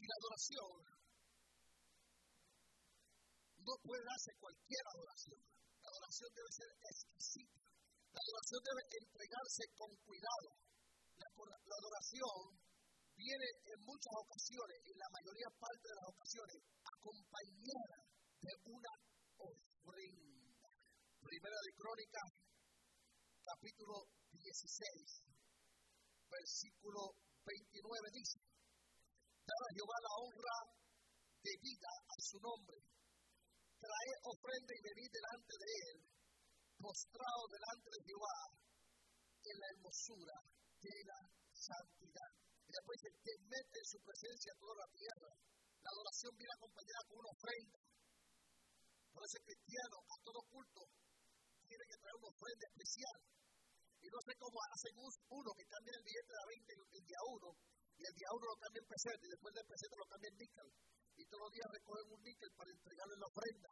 Y la adoración no puede darse cualquier adoración. La adoración debe ser exquisita. La adoración debe entregarse con cuidado. La adoración viene en muchas ocasiones, en la mayoría parte de las ocasiones, acompañada de una ofrenda. Primera de Crónicas, capítulo 16, versículo 29 dice: dad a Jehová la honra debida a su nombre. Traed ofrenda y venid delante de él, postrado delante de Jehová, en la hermosura de la santidad. Y después dice: temed en su presencia toda la tierra. La adoración viene acompañada con una ofrenda. Por eso el cristiano a todo culto tiene que traer una ofrenda especial. Y no sé cómo hacen uno que cambia el billete de a 20 el día 1, y el día 1 lo cambia en peseta, y después del peseta lo cambia en níquel. Y todos los días recogen un níquel para entregarle la ofrenda.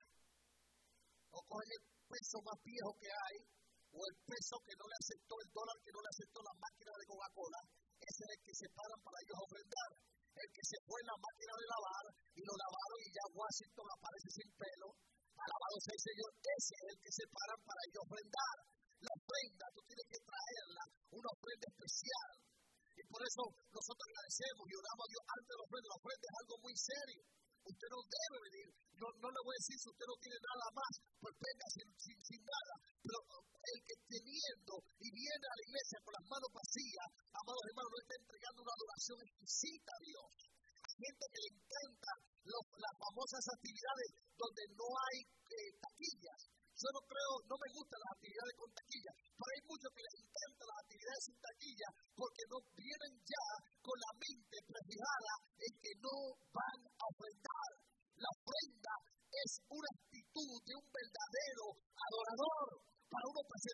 O cogen el peso más viejo que hay, o el peso que no le aceptó, el dólar que no le aceptó la máquina de Coca-Cola. Ese es el que separan para ellos ofrendar. El que se fue en la máquina de lavar y lo lavaron y ya Washington aparece sin pelo. Alabado sea el Señor. Ese es el que separan para ellos ofrendar. La ofrenda, tú tienes que traerla, una ofrenda especial. Y por eso nosotros agradecemos y oramos a Dios antes de la ofrenda. La ofrenda es algo muy serio. Usted no debe venir. No le voy a decir si usted no tiene nada más, pues venga sin nada. Pero el que teniendo y viene a la iglesia con las manos vacías, amados hermanos, no está entregando una adoración exquisita a Dios. Hay gente que le encanta las famosas actividades donde no hay taquillas. Yo no me gustan las actividades con taquillas, pero hay muchos que les encantan las actividades sin taquilla porque no vienen ya con la mente prefijada en que no van a ofrendar. La ofrenda es una actitud de un verdadero adorador.